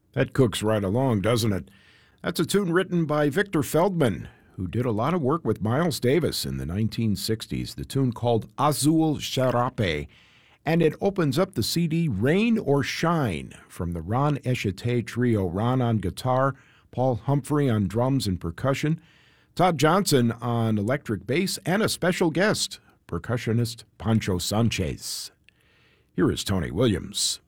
That cooks right along, doesn't it? That's a tune written by Victor Feldman, who did a lot of work with Miles Davis in the 1960s. The tune called Azul Serape, and it opens up the CD Rain or Shine from the Ron Eshete Trio. Ron on guitar, Paul Humphrey on drums and percussion, Todd Johnson on electric bass, and a special guest, percussionist Pancho Sanchez. Here is Tony Williams.